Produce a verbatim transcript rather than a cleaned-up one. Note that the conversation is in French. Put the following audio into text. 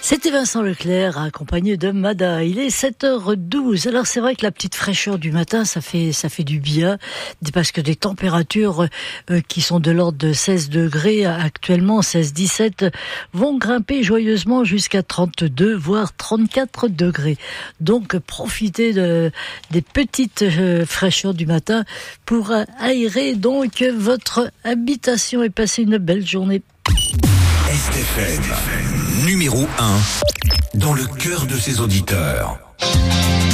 C'était Vincent Leclerc accompagné de Mada. Il est sept heures douze. Alors c'est vrai que la petite fraîcheur du matin, ça fait ça fait du bien parce que des températures euh, qui sont de l'ordre de seize degrés actuellement, seize dix-sept, vont grimper joyeusement jusqu'à trente-deux voire trente-quatre degrés. Donc profitez de des petites euh, fraîcheurs du matin pour aérer donc votre habitation et passer une belle journée. S F M, numéro un, dans le cœur de ses auditeurs.